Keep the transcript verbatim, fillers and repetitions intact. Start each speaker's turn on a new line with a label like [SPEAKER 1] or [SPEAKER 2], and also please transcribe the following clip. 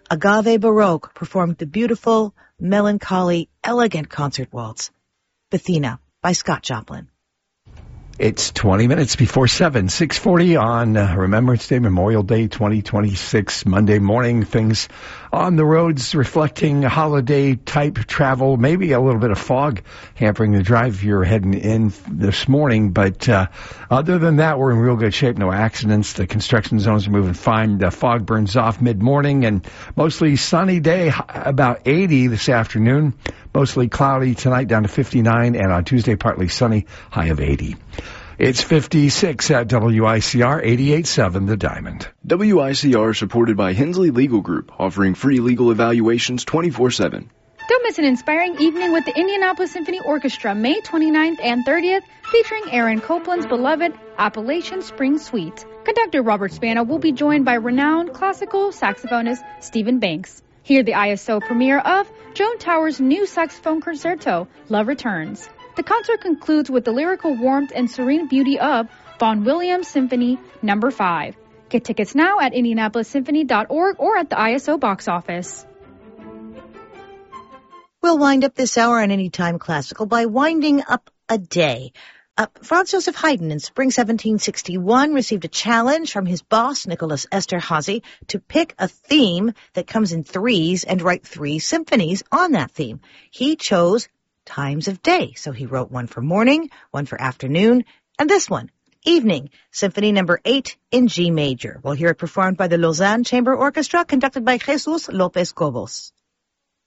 [SPEAKER 1] Agave Baroque performed the beautiful, melancholy, elegant concert waltz, Bethina by Scott Joplin.
[SPEAKER 2] It's twenty minutes before seven, six forty on uh, Remembrance Day, Memorial Day twenty twenty-six, Monday morning. Things on the roads reflecting holiday-type travel, maybe a little bit of fog hampering the drive if you're heading in this morning. But uh, other than that, we're in real good shape. No accidents. The construction zones are moving fine. The fog burns off mid-morning, and mostly sunny day, about eighty this afternoon. Mostly cloudy tonight, down to fifty-nine, and on Tuesday, partly sunny, high of eighty. It's fifty-six at W I C R eighty-eight point seven The Diamond.
[SPEAKER 3] W I C R is supported by Hensley Legal Group, offering free legal evaluations twenty-four seven.
[SPEAKER 4] Don't miss an inspiring evening with the Indianapolis Symphony Orchestra, May twenty-ninth and thirtieth, featuring Aaron Copland's beloved Appalachian Spring Suite. Conductor Robert Spano will be joined by renowned classical saxophonist Stephen Banks. Hear the I S O premiere of Joan Tower's new saxophone concerto, Love Returns. The concert concludes with the lyrical warmth and serene beauty of Vaughan Williams Symphony Number five. Get tickets now at indianapolis symphony dot org or at the I S O box office.
[SPEAKER 1] We'll wind up this hour on Anytime Classical by winding up a day. Uh, Franz Joseph Haydn in spring seventeen sixty-one received a challenge from his boss, Nicholas Esterhazy, to pick a theme that comes in threes and write three symphonies on that theme. He chose times of day, so he wrote one for morning, one for afternoon, and this one, evening, Symphony Number eight in G major. We'll hear it performed by the Lausanne Chamber Orchestra, conducted by Jesus Lopez Cobos.